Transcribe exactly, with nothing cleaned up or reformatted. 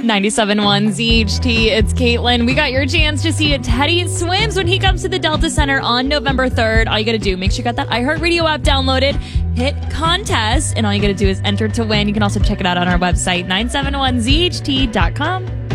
ninety-seven point one Z H T, it's Caitlin. We got your chance to see Teddy Swims when he comes to the Delta Center on November third. All you got to do, make sure you got that iHeartRadio app downloaded, hit contest, and all you got to do is enter to win. You can also check it out on our website, nine seven one Z H T dot com.